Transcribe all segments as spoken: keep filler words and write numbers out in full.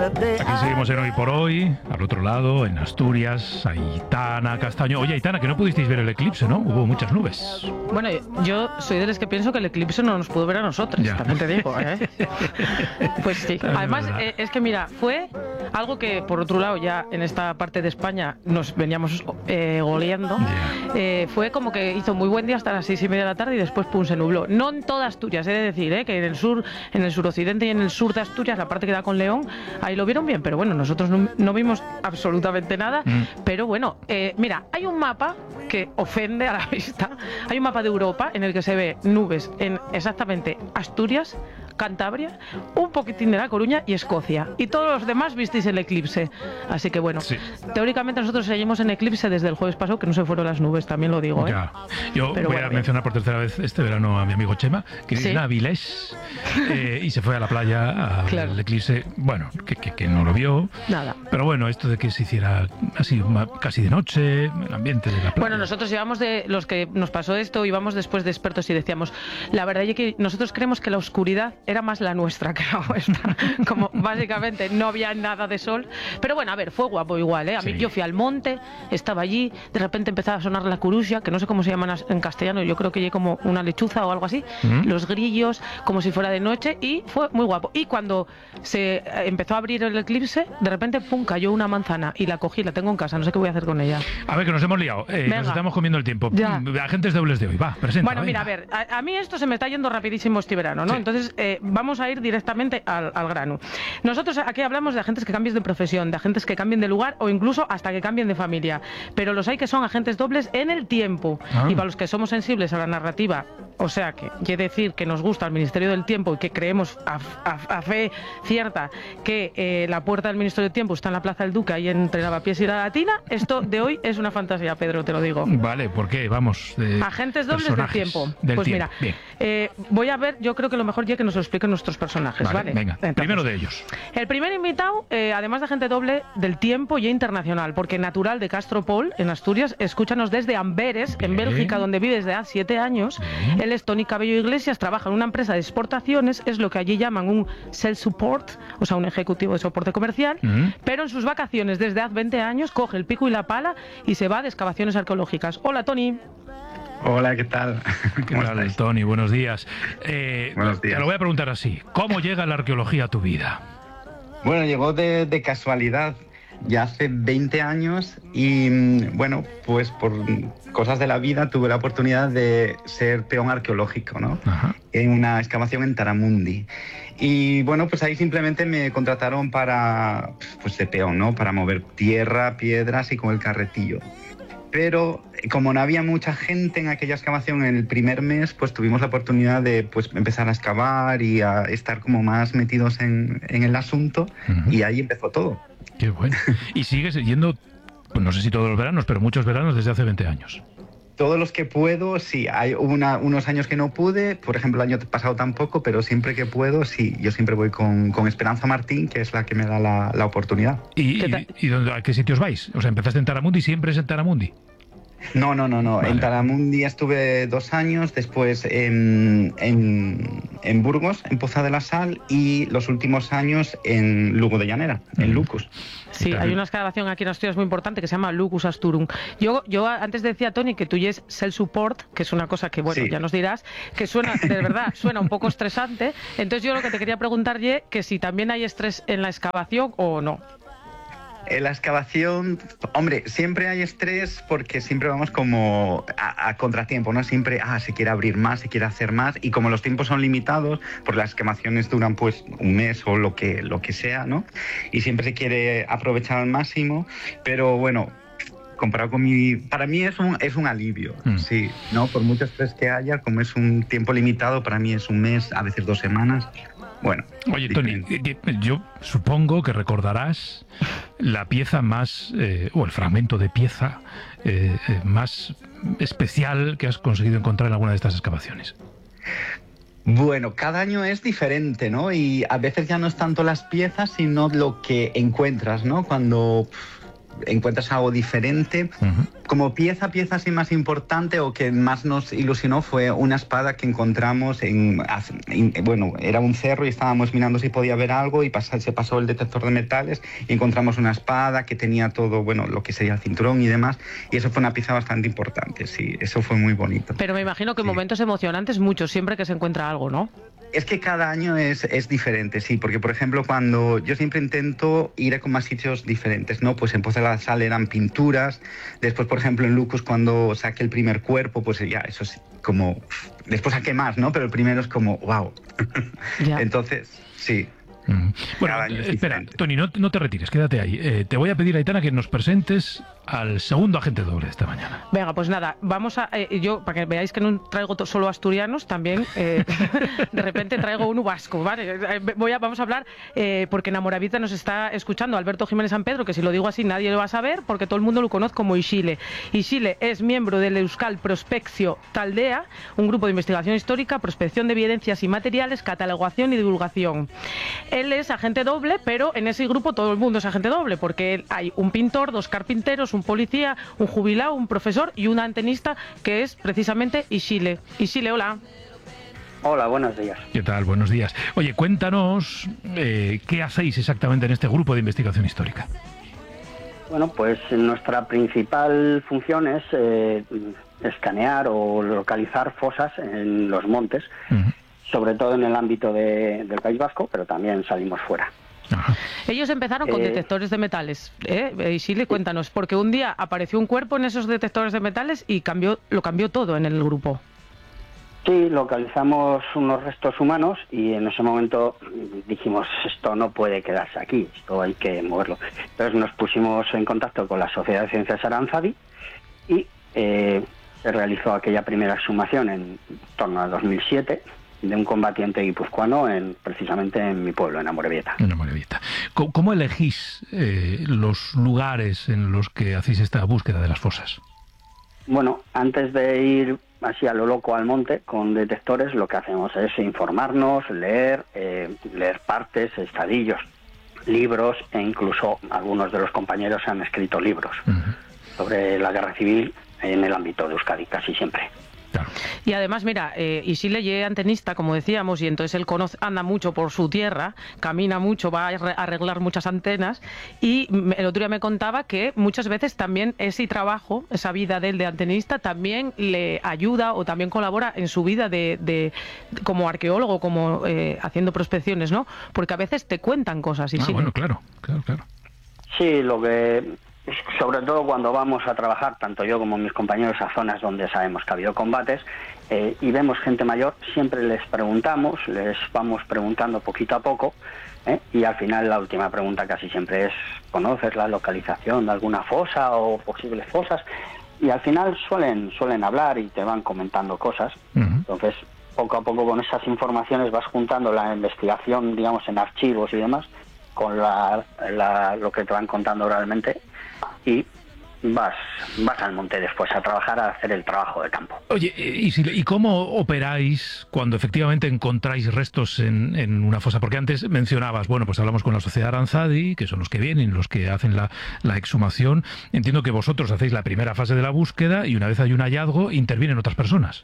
Aquí seguimos en Hoy por Hoy, al otro lado, en Asturias, Aitana Castaño. Oye, Aitana, que no pudisteis ver el eclipse, ¿no? Hubo muchas nubes. Bueno, yo soy de los que pienso que el eclipse no nos pudo ver a nosotros, ya. También te digo, ¿eh? Pues sí. Además, eh, es que mira, fue algo que, por otro lado, ya en esta parte de España nos veníamos eh, goleando. Yeah. Eh, fue como que hizo muy buen día hasta las seis y media de la tarde y después, pum, se nubló. No en toda Asturias, he de decir, ¿eh? Que en el sur, en el suroccidente y en el sur de Asturias, la parte que da con León, ahí lo vieron bien, pero bueno, nosotros no, no vimos absolutamente nada. Mm. Pero bueno, eh, mira, hay un mapa que ofende a la vista. Hay un mapa de Europa en el que se ve nubes en exactamente Asturias, Cantabria, un poquitín de La Coruña y Escocia. Y todos los demás visteis el eclipse. Así que bueno, sí. Teóricamente nosotros seguimos en eclipse desde el jueves pasado, que no se fueron las nubes, también lo digo, ¿eh? Ya. Yo Pero voy bueno, a mencionar por tercera vez este verano a mi amigo Chema, que ¿Sí? es Avilés, eh, y se fue a la playa al claro. eclipse. Bueno, que, que, que no lo vio. Nada. Pero bueno, esto de que se hiciera así casi de noche, el ambiente de la playa. Bueno, nosotros llevamos de los que nos pasó esto, íbamos después de expertos y decíamos, la verdad es que nosotros creemos que la oscuridad era más la nuestra que la vuestra. Como básicamente no había nada de sol. Pero bueno, a ver, fue guapo igual, ¿eh? A mí sí. Yo fui al monte, estaba allí, de repente empezaba a sonar la curusia, que no sé cómo se llaman en castellano, yo creo que hay como una lechuza o algo así, ¿Mm? Los grillos, como si fuera de noche, y fue muy guapo. Y cuando se empezó a abrir el eclipse, de repente, pum, cayó una manzana y la cogí, la tengo en casa, no sé qué voy a hacer con ella. A ver, que nos hemos liado, eh, nos estamos comiendo el tiempo. Ya. Agentes dobles de hoy, va, presenta. Bueno, mira, venga. a ver, a, a mí esto se me está yendo rapidísimo este verano, ¿no? Sí. Entonces, eh, vamos a ir directamente al, al grano. Nosotros aquí hablamos de agentes que cambien de profesión, de agentes que cambien de lugar o incluso hasta que cambien de familia. Pero los hay que son agentes dobles en el tiempo. Ah. Y para los que somos sensibles a la narrativa, o sea que quiere decir que nos gusta el Ministerio del Tiempo y que creemos a, a, a fe cierta que eh, la puerta del Ministerio del Tiempo está en la Plaza del Duque, ahí entre Lavapiés y la Latina, esto de hoy es una fantasía, Pedro, te lo digo. Vale, ¿por qué? Vamos. De agentes dobles del tiempo. Del pues tiempo. mira, eh, voy a ver, yo creo que lo mejor ya que nos lo expliquen nuestros personajes, ¿vale? ¿vale? Venga, entonces, primero de ellos. El primer invitado, eh, además de agente doble del tiempo y internacional, porque natural de Castropol, en Asturias, escúchanos desde Amberes, Bien. en Bélgica, donde vive desde hace siete años. Bien. Él es Tony Cabello Iglesias, trabaja en una empresa de exportaciones, es lo que allí llaman un sales support, o sea, un ejecutivo de soporte comercial, uh-huh. pero en sus vacaciones desde hace veinte años coge el pico y la pala y se va de excavaciones arqueológicas. Hola, Tony. Hola, ¿qué tal? ¿Cómo Hola, estáis? Tony, buenos días. Eh, buenos días. Te lo voy a preguntar así. ¿Cómo llega la arqueología a tu vida? Bueno, llegó de, de casualidad. Ya hace veinte años y, bueno, pues por cosas de la vida tuve la oportunidad de ser peón arqueológico, ¿no? Ajá. En una excavación en Taramundi. Y, bueno, pues ahí simplemente me contrataron para, pues de peón, ¿no? Para mover tierra, piedras y con el carretillo. Pero como no había mucha gente en aquella excavación en el primer mes, pues tuvimos la oportunidad de pues, empezar a excavar y a estar como más metidos en, en el asunto. Uh-huh. Y ahí empezó todo. Qué bueno. Y sigues yendo, pues no sé si todos los veranos, pero muchos veranos desde hace veinte años. Todos los que puedo, sí. Hay una, unos años que no pude, por ejemplo, el año pasado tampoco, pero siempre que puedo, sí. Yo siempre voy con, con Esperanza Martín, que es la que me da la, la oportunidad. ¿Y, y, y dónde, a qué sitios vais? O sea, empezaste en Taramundi y siempre es en Taramundi. No, no, no, no. Vale. En Taramundi estuve dos años, después en, en, en Burgos, en Poza de la Sal, y los últimos años en Lugo de Llanera, mm. en Lucus. Sí, hay una excavación aquí en Asturias muy importante que se llama Lucus Asturum. Yo, yo antes decía, Tony, que tú ya es self-support, que es una cosa que, bueno, sí. ya nos dirás, que suena, de verdad, suena un poco estresante. Entonces yo lo que te quería preguntar, Ye, que si también hay estrés en la excavación o no. En la excavación, hombre, siempre hay estrés porque siempre vamos como a, a contratiempo, ¿no? Siempre, ah, se quiere abrir más, se quiere hacer más, y como los tiempos son limitados, porque las excavaciones duran pues un mes o lo que, lo que sea, ¿no? Y siempre se quiere aprovechar al máximo, pero bueno, comparado con mi... Para mí es un, es un alivio, mm. sí, ¿no? Por mucho estrés que haya, como es un tiempo limitado, para mí es un mes, a veces dos semanas... Bueno. Oye, Tony, yo supongo que recordarás la pieza más, eh, o el fragmento de pieza eh, más especial que has conseguido encontrar en alguna de estas excavaciones. Bueno, cada año es diferente, ¿no? Y a veces ya no es tanto las piezas, sino lo que encuentras, ¿no? Cuando... encuentras algo diferente. Uh-huh. Como pieza, pieza así más importante o que más nos ilusionó fue una espada que encontramos en, en bueno, era un cerro y estábamos mirando si podía ver algo y pasa, se pasó el detector de metales y encontramos una espada que tenía todo, bueno, lo que sería el cinturón y demás, y eso fue una pieza bastante importante, sí, eso fue muy bonito. Pero me imagino que sí. momentos emocionantes muchos, siempre que se encuentra algo, ¿no? Es que cada año es, es diferente, sí, porque por ejemplo cuando yo siempre intento ir a como a sitios diferentes, ¿no? Pues en Poza de la Sal eran pinturas, después por ejemplo en Lucus cuando saqué el primer cuerpo, pues ya eso es como, después saqué más, ¿no? Pero el primero es como, wow. Entonces, sí. Mm. Bueno, espera, diferente. Toni, no, no te retires, quédate ahí. Eh, te voy a pedir, Aitana, que nos presentes al segundo agente doble de esta mañana. Venga, pues nada, vamos a... Eh, yo, para que veáis que no traigo solo asturianos, también eh, de repente traigo uno vasco, ¿vale? Voy a, vamos a hablar, eh, porque en Amoravita nos está escuchando Alberto Jiménez San Pedro, que si lo digo así nadie lo va a saber, porque todo el mundo lo conoce como Ixile. Ixile es miembro del Euskal Prospeccio Taldea, un grupo de investigación histórica, prospección de evidencias y materiales, catalogación y divulgación. Él es agente doble, pero en ese grupo todo el mundo es agente doble, porque hay un pintor, dos carpinteros, un policía, un jubilado, un profesor y un antenista, que es precisamente Ixile. Ixile, hola. Hola, buenos días. ¿Qué tal? Buenos días. Oye, cuéntanos eh, qué hacéis exactamente en este grupo de investigación histórica. Bueno, pues nuestra principal función es eh, escanear o localizar fosas en los montes, uh-huh. sobre todo en el ámbito de, del País Vasco, pero también salimos fuera. Ajá. Ellos empezaron con eh, detectores de metales, ¿eh? Ixile, cuéntanos, porque un día apareció un cuerpo en esos detectores de metales y cambió, lo cambió todo en el grupo. Sí, localizamos unos restos humanos y en ese momento dijimos, esto no puede quedarse aquí, esto hay que moverlo. Entonces nos pusimos en contacto con la Sociedad de Ciencias Aranzadi y eh, se realizó aquella primera exhumación en torno a dos mil siete de un combatiente guipuzcoano en, precisamente en mi pueblo, en Amorebieta. En Amorebieta. ¿Cómo, cómo elegís eh, los lugares en los que hacéis esta búsqueda de las fosas? Bueno, antes de ir así a lo loco al monte con detectores, lo que hacemos es informarnos, leer, eh, leer partes, estadillos, libros, e incluso algunos de los compañeros han escrito libros uh-huh. sobre la guerra civil en el ámbito de Euskadi, casi siempre. Claro. Y además, mira, eh, Ixile es antenista, como decíamos, y entonces él conoce, anda mucho por su tierra, camina mucho, va a arreglar muchas antenas, y el otro día me contaba que muchas veces también ese trabajo, esa vida de él de antenista, también le ayuda o también colabora en su vida de, de como arqueólogo, como eh, haciendo prospecciones, ¿no? Porque a veces te cuentan cosas. Ah, bueno, claro, claro, claro. Sí, lo que... sobre todo cuando vamos a trabajar, tanto yo como mis compañeros, a zonas donde sabemos que ha habido combates eh, y vemos gente mayor, siempre les preguntamos, les vamos preguntando poquito a poco eh, y al final la última pregunta casi siempre es, ¿conoces la localización de alguna fosa o posibles fosas? Y al final suelen, suelen hablar y te van comentando cosas. Uh-huh. Entonces, poco a poco con esas informaciones vas juntando la investigación, digamos, en archivos y demás, con la, la, lo que te van contando oralmente, y vas vas al monte después a trabajar, a hacer el trabajo de campo. Oye, ¿y, si, y cómo operáis cuando efectivamente encontráis restos en, en una fosa? Porque antes mencionabas, bueno, pues hablamos con la Sociedad Aranzadi, que son los que vienen, los que hacen la, la exhumación. Entiendo que vosotros hacéis la primera fase de la búsqueda y una vez hay un hallazgo, intervienen otras personas.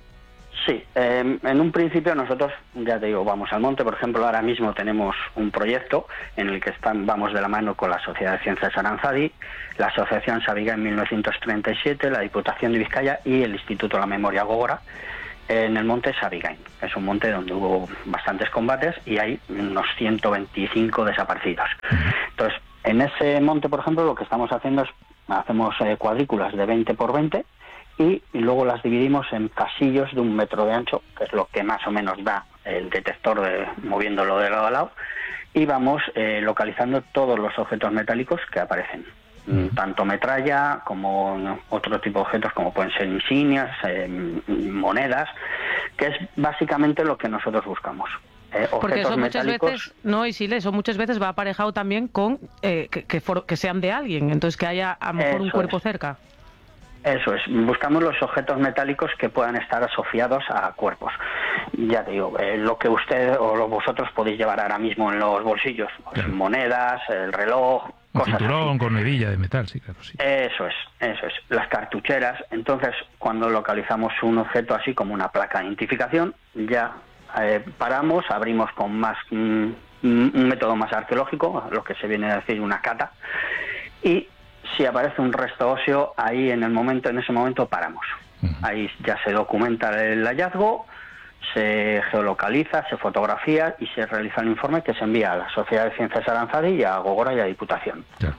Sí, eh, en un principio nosotros, ya te digo, vamos al monte. Por ejemplo, ahora mismo tenemos un proyecto en el que están, vamos de la mano con la Sociedad de Ciencias Aranzadi, la Asociación Sabiga en mil novecientos treinta y siete, la Diputación de Vizcaya y el Instituto de la Memoria Gógora, en el monte Sabigain. Es un monte donde hubo bastantes combates y hay unos ciento veinticinco desaparecidos. Entonces, en ese monte, por ejemplo, lo que estamos haciendo es, hacemos eh, cuadrículas de veinte por veinte, y luego las dividimos en pasillos de un metro de ancho, que es lo que más o menos da el detector de, moviéndolo de lado a lado, y vamos eh, localizando todos los objetos metálicos que aparecen, mm. tanto metralla como otro tipo de objetos como pueden ser insignias, eh, monedas, que es básicamente lo que nosotros buscamos. Eh, Porque eso muchas metálicos... veces, no, Ixile, eso muchas veces va aparejado también con eh, que, que, for, que sean de alguien, entonces que haya a lo mejor eso un cuerpo es. cerca. Eso es, buscamos los objetos metálicos que puedan estar asociados a cuerpos. Ya te digo, eh, lo que usted o lo, vosotros podéis llevar ahora mismo en los bolsillos, pues, claro. monedas, el reloj, Un cinturón con hebilla de metal, sí, claro, sí. Eso es, eso es. Las cartucheras. Entonces, cuando localizamos un objeto así como una placa de identificación, ya eh, paramos, abrimos con más mm, un método más arqueológico, lo que se viene a decir una cata, y si aparece un resto óseo, ahí en el momento, en ese momento paramos. Uh-huh. Ahí ya se documenta el hallazgo, se geolocaliza, se fotografía y se realiza el informe que se envía a la Sociedad de Ciencias Aranzadi y a Gogora y a Diputación. Claro.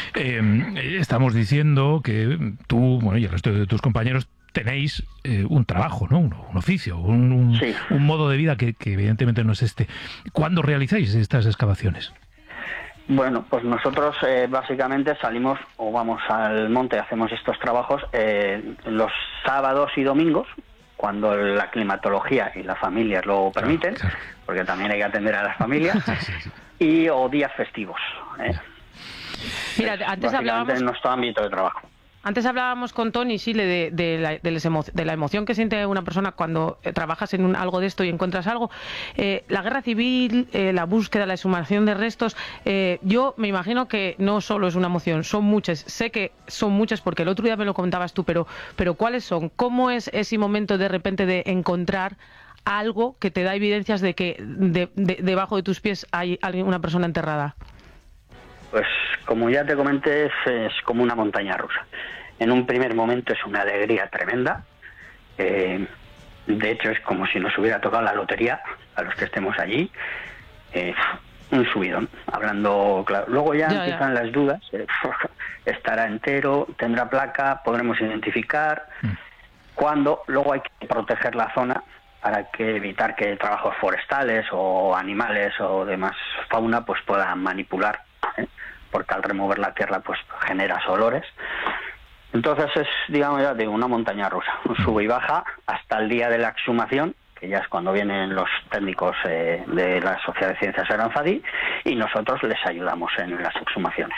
Eh, estamos diciendo que tú, bueno, y el resto de tus compañeros tenéis eh, un trabajo, ¿no? Un, un oficio, un, un, sí. un modo de vida que, que evidentemente no es este. ¿Cuándo realizáis estas excavaciones? Bueno, pues nosotros eh, básicamente salimos o vamos al monte, hacemos estos trabajos eh, los sábados y domingos, cuando la climatología y las familias lo permiten, claro, claro. Porque también hay que atender a las familias, sí, sí. Y o días festivos. ¿eh? Mira, antes hablábamos en nuestro ámbito de trabajo. Antes hablábamos con Toni, Sile, de, de, la, de, emo, de la emoción que siente una persona cuando eh, trabajas en un, algo de esto y encuentras algo. Eh, la guerra civil, eh, la búsqueda, la exhumación de restos, eh, yo me imagino que no solo es una emoción, son muchas. Sé que son muchas porque el otro día me lo comentabas tú, pero, pero ¿cuáles son? ¿Cómo es ese momento de repente de encontrar algo que te da evidencias de que de, de, debajo de tus pies hay una persona enterrada? Pues como ya te comenté, es, es como una montaña rusa. En un primer momento es una alegría tremenda. Eh, de hecho, es como si nos hubiera tocado la lotería a los que estemos allí. Eh, un subidón, hablando claro. Luego ya, ya empiezan ya. las dudas. Eh, estará entero, tendrá placa, podremos identificar. Mm. Cuando luego hay que proteger la zona para que evitar que trabajos forestales o animales o demás fauna pues puedan manipular, ¿eh? Porque al remover la tierra pues genera olores. Entonces es, digamos, ya de una montaña rusa, un sube y baja hasta el día de la exhumación, que ya es cuando vienen los técnicos eh, de la Sociedad de Ciencias Aranzadi y nosotros les ayudamos en las exhumaciones.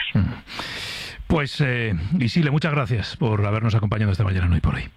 Pues, eh, Isile, muchas gracias por habernos acompañado esta mañana en Hoy por Hoy.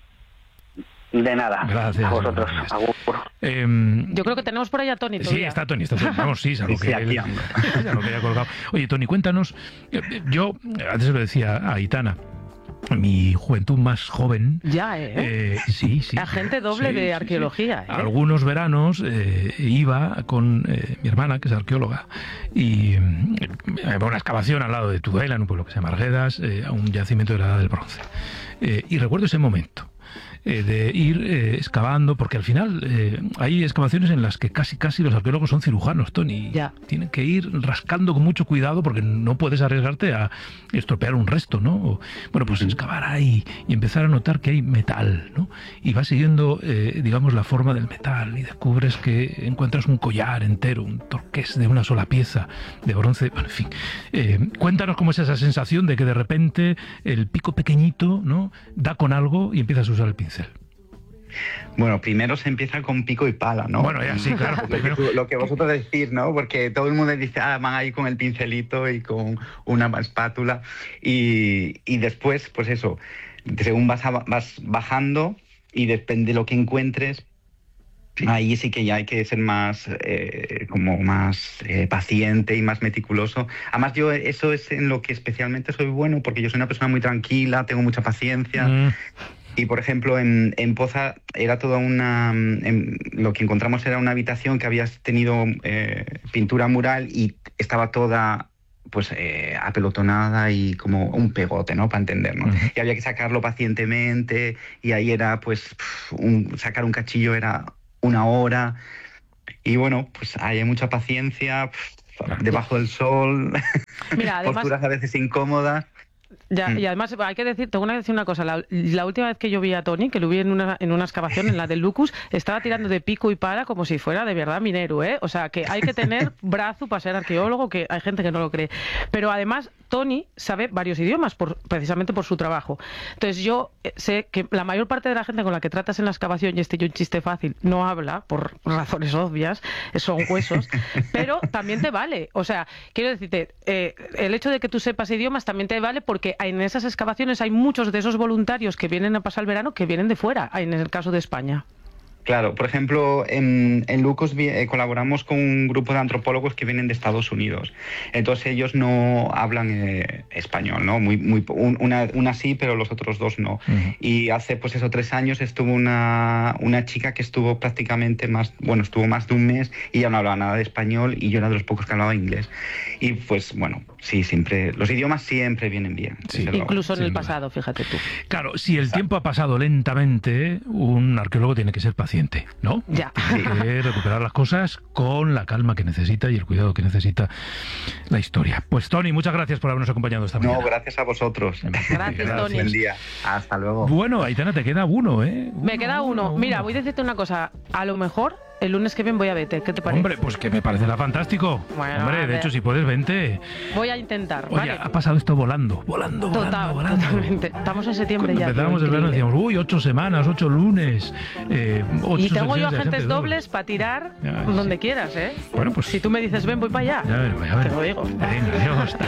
De nada. Gracias. A vosotros. Gracias. Eh, Yo creo que tenemos por ahí a Toni. Sí, está Toni, está Toni. Vamos, sí, salvo que, él, salvo que haya colgado. Oye, Toni, cuéntanos. Yo, antes lo decía a Aitana, mi juventud más joven. Ya, ¿eh? eh sí, sí. Agente doble sí, de sí, arqueología. Sí. ¿eh? Algunos veranos eh, iba con eh, mi hermana, que es arqueóloga, y eh, a una excavación al lado de Tudela, en un pueblo que se llama Arguedas, eh, a un yacimiento de la Edad del Bronce. Eh, y recuerdo ese momento. Eh, de ir eh, excavando, porque al final eh, hay excavaciones en las que casi casi los arqueólogos son cirujanos, Toni. Ya. Tienen que ir rascando con mucho cuidado porque no puedes arriesgarte a estropear un resto, ¿no? O, bueno, pues excavar ahí y empezar a notar que hay metal, ¿no? Y vas siguiendo, eh, digamos, la forma del metal y descubres que encuentras un collar entero, un torqués de una sola pieza de bronce, bueno, en fin. Eh, cuéntanos cómo es esa sensación de que de repente el pico pequeñito, ¿no?, da con algo y empiezas a usar el pincel. Bueno, primero se empieza con pico y pala, ¿no? Bueno, ya sí, claro. Lo que, lo que vosotros decís, ¿no? Porque todo el mundo dice, ah, van ahí con el pincelito y con una espátula. Y, y después, pues eso, según vas, a, vas bajando y depende de lo que encuentres, sí, ahí sí que ya hay que ser más, eh, como más eh, paciente y más meticuloso. Además, yo eso es en lo que especialmente soy bueno, porque yo soy una persona muy tranquila, tengo mucha paciencia. Mm. Y, por ejemplo, en, en Poza era toda una... En, lo que encontramos era una habitación que había tenido eh, pintura mural y estaba toda pues eh, apelotonada y como un pegote, ¿no?, para entendernos. Uh-huh. Y había que sacarlo pacientemente y ahí era, pues, un, sacar un cachillo era una hora. Y, bueno, pues ahí hay mucha paciencia, debajo del sol, mira, además, posturas a veces incómodas. Ya, y además hay que decir, tengo que decir una cosa, la, la última vez que yo vi a Toni, que lo vi en una, en una excavación, en la del Lucus, estaba tirando de pico y pala como si fuera de verdad minero, ¿eh? O sea, que hay que tener brazo para ser arqueólogo, que hay gente que no lo cree. Pero además, Toni sabe varios idiomas, por, precisamente por su trabajo. Entonces yo sé que la mayor parte de la gente con la que tratas en la excavación, y este yo un chiste fácil, no habla, por razones obvias, son huesos, pero también te vale. O sea, quiero decirte, eh, el hecho de que tú sepas idiomas también te vale porque en esas excavaciones hay muchos de esos voluntarios que vienen a pasar el verano que vienen de fuera, en el caso de España. Claro, por ejemplo, en, en Lucos eh, colaboramos con un grupo de antropólogos que vienen de Estados Unidos. Entonces ellos no hablan eh, español, ¿no? Muy, muy, un, una, una sí, pero los otros dos no. Uh-huh. Y hace, pues eso, tres años estuvo una, una chica que estuvo prácticamente más, bueno, estuvo más de un mes y ya no hablaba nada de español y yo era de los pocos que hablaba inglés. Y pues, bueno, sí, siempre, los idiomas siempre vienen bien. Sí. Incluso en el pasado, fíjate tú. Claro, si el Exacto. tiempo ha pasado lentamente, un arqueólogo tiene que ser paciente. ¿No? Ya. Tiene que recuperar las cosas con la calma que necesita y el cuidado que necesita la historia. Pues Toni, muchas gracias por habernos acompañado esta mañana. No, gracias a vosotros. Gracias, Toni. Buen día. Hasta luego. Bueno, Aitana, te queda uno, ¿eh? Me uno, queda uno. uno. Mira, voy a decirte una cosa. A lo mejor el lunes que viene voy a vete. ¿Qué te parece? Hombre, pues que me parecerá fantástico. Bueno, Hombre, de hecho, si puedes, vente. Voy a intentar. Oye, ¿vale? ha pasado esto volando, volando, Total, volando, volando. Totalmente. Estamos en septiembre Cuando ya. Empezamos el verano y decíamos, uy, ocho semanas, ocho lunes, eh, ocho Y tengo yo agentes agentes dobles para tirar ya, donde sí. quieras, ¿eh? Bueno, pues... Si tú me dices, ven, voy para allá. Ya ver, a ver. Te lo digo. Venga, adiós.